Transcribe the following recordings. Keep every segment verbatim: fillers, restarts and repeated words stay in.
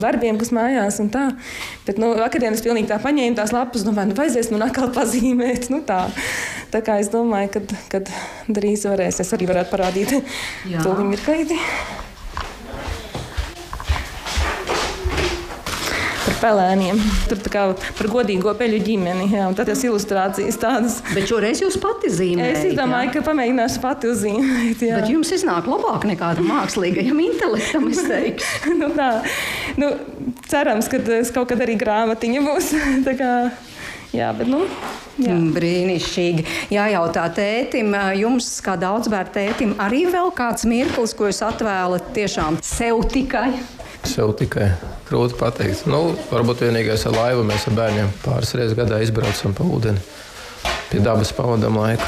darbiem, kas mājās un tā. Bet nu, vakarien es pilnīgi tā paņēmu tās lapas, domāju, nu vajadzēs man atkal pazīmēt. Nu, tā. tā kā es domāju, kad, kad drīz varēs, es arī varētu parādīt to mirklīti. Par pelēniem. Tur tā kā par godīgo peļu ģimeni. Jā, un tad tās ilustrācijas tādas. Bet šoreiz jūs pati zīmējat? Es domāju, jā? ka pamēģināšu pati uzzīmēt. Jā. Bet jums iznāk labāk nekā mākslīgajam intelektam, es teiktu. nu, tā. Nu, cerams, ka kaut kad arī grāmatiņa būs. tā kā, jā, bet nu... Jā. Brīnišķīgi. Jājautā tētim, jums, kā daudzbērnu tētim, arī vēl kāds mirklis, ko jūs atvēlat tiešām sev tikai? Sev tikai grūti pateikt. Nu, varbūt vienīgais ar laivu mēs ar bērniem pāris reizes gadā izbraucam pa ūdeni. Pie dabas pavadam laiku.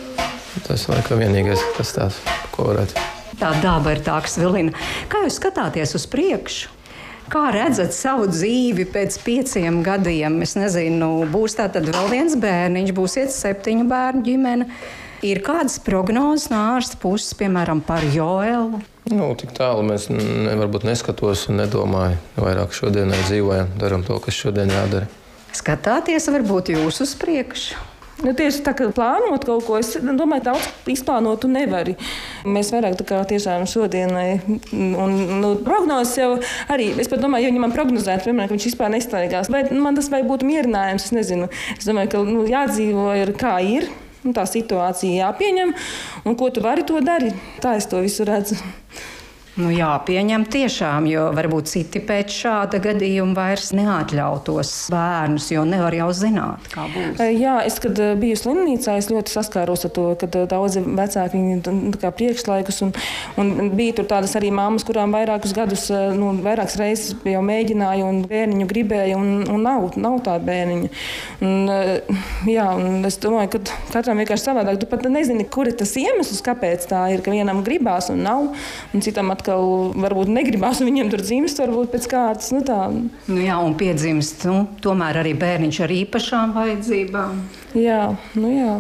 Tas laikam vienīgais, kas tās, ko varētu. Tā daba ir tā, kas vilina. Kā jūs skatāties uz priekšu? Kā redzat savu dzīvi pēc pieciem gadiem? Es nezinu, būs tā tad vēl viens bērniņš, būsiet septiņu bērnu ģimene. Ir kādas prognozes no ārsta puses, piemēram, par Joelu? Nu, tik tālu mēs ne, varbūt neskatos un nedomāju. Vairāk šodienai dzīvojam, daram to, kas šodien jādara. Skatāties varbūt jūs uz priekšu? Nu, tieši tā, ka plānot kaut ko, es domāju, daudz izplānotu nevari. Mēs vairāk tā kā tiešām šodienai, un nu, prognozes jau arī, es pat domāju, ja viņi man prognozētu, piemēram, ka viņš vispār nestaigās, vai man tas vai būtu mierinājums, es nezinu. Es domāju, ka nu, jādzīvo ir kā ir, un tā situācija jāpieņem, un ko tu vari, to dari. Tā es to visu redzu. Nu jā, pieņem tiešām, jo varbūt citi pēc šāda gadījuma vairs neatļautos bērnus, jo nevar jau zināt, kā būs. Jā, es, kad biju slimnīcā, es ļoti saskāros ar to, kad daudzi vecāki viņi kā priekšlaikus, un, un bija tur tādas arī mammas, kurām vairākus gadus, nu, vairākas reizes jau mēģināja un bērniņu gribēja, un, un nav, nav tāda bērniņa. Un, jā, un es domāju, ka katram vienkārši savādāk, tu pat nezini, kur ir tas iemesls, kāpēc tā ir, ka vienam gribās un nav, un citam atkal varbūt negribās, un viņiem tur dzimst varbūt pēc kārtas. Nu, tā. Nu jā, un piedzimst, nu, tomēr arī bērniņš ar īpašām vajadzībām. Jā, nu jā.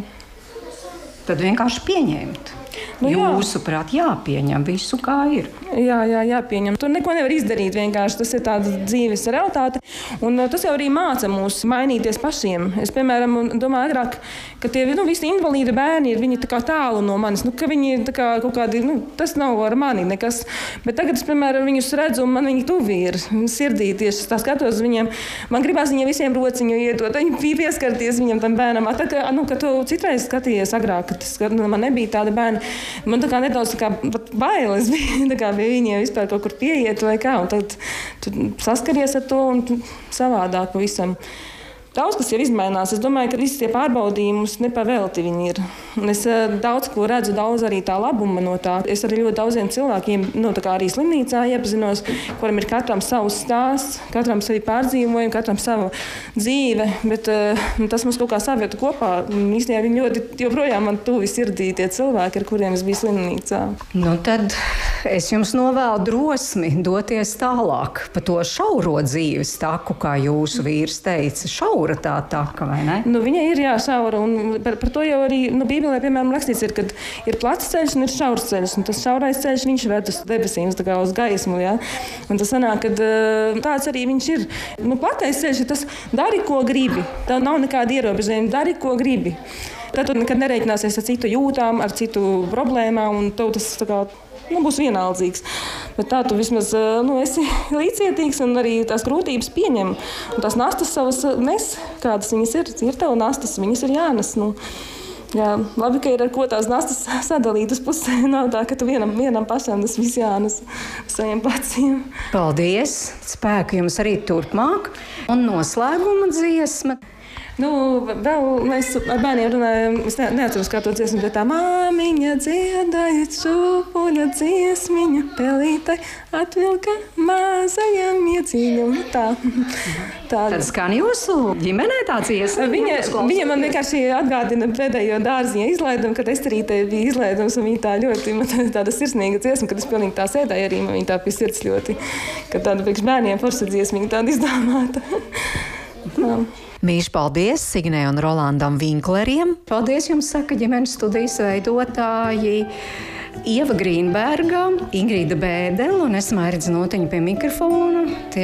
Tad vienkārši pieņemt. Nu, jūsuprāt, jāpieņem visu, kā ir. Jā, jā, jāpieņem. Tur neko nevar izdarīt vienkārši. Tas ir tāda dzīves realitāte. Un tas jau arī māca mūs mainīties pašiem. Es, piemēram, domāju agrāk, ka tie nu, visi invalīdi bērni ir viņi tā kā tālu no manis. Nu, ka viņi tā kā kaut kādi, nu, tas nav ar mani nekas. Bet tagad es, piemēram, viņus redzu un man viņi tuvi ir. Sirdī tieši tā skatos viņiem. Man gribās viņiem visiem rociņu iedot. Viņi pieskarties viņam tam bērnam. Tā kā, nu, ka tu citreiz skatījies agrāk, kad tas, nu, man nebija tāda bērna. Man tā kā nedaudz tā kā bailes bija, tā kā bija viņiem vispār kaut kur pieiet vai kā. Un tad tu saskaries ar to un savādāk pavisam. Daudz, kas jau izmainās. Es domāju, ka visi tie pārbaudījumus nepavēlti viņi ir. Un es daudz ko redzu, daudz arī tā labuma no tā. Es arī ļoti daudziem cilvēkiem, nu, tā kā arī slimnīcā iepazinos, kuram ir katram savs stāsts, katram savi pārdzīvojumi, katram sava dzīve, bet nu, tas mums kaut kā savieta kopā. Īstenībā viņi ļoti joprojām man tuvi sirdī tie cilvēki, ar kuriem es biju slimnīcā. Nu tad es jums novēlu drosmi doties tālāk pa to šauro dzīves taku, kā jūsu vīrs teica. Šaura tā taka, vai ne? Nu, viņa ir jā, šaura, un par, par to jau arī nu, Bībelē, piemēram, rakstīts ir, kad ir plats ceļš un ir šaurs ceļš, un tas šaurais ceļš viņš ved uz debesīm, tā kā uz gaismu, jā. Un tas sanāk, kad tāds arī viņš ir. Nu, platais ceļš ir tas, dari, ko gribi. Tev nav nekāda ierobežojuma, dari, ko gribi. Tad tu nekad nereiķināsies ar citu jūtām, ar citu problēmām, un tev tas tā kā nu, būs vienaldzīgs. Bet tā tu vismaz nu, esi līdzcietīgs un arī tās grūtības pieņem. Un tās nastas savas nes, kādas viņas ir. Ir tev nastas, viņas ir jānes. Nu, jā, labi, ka ir ar ko tās nastas sadalītas pusē. Nav tā, ka tu vienam, vienam pašam tas viss jānes saviem pleciem. Paldies! Spēku jums arī turpmāk. Un noslēguma dziesma. Nu, vēl mēs ar bērniem runājam, es ne, neatceros, kā to dziesmu, bet tā māmiņa dziedāja čūpuļa dziesmiņa, pelīte atvilka mazajam iecīņam. Tā. Tā. Tad skan jūsu ģimenē tā dziesma? Viņa, viņa man vienkārši atgādina pēdējo dārziņa izlaidumu, kad Esterītei bija izlaidums, un viņa tā ļoti, man tāda sirsnīga dziesma, kad es pilnīgi tā sēdāju arī, man viņa tā pie sirds ļoti, kad tāda priekš bērniem forša dziesmiņa tāda izdomāta. Tā. Mīļš paldies Signei un Rolandam Vinkleriem. Paldies jums, saka ģimenes studijas veidotāji Ieva Grīnberga, Ingrīda Bēdele un es Mairits Notiņa pie mikrofona.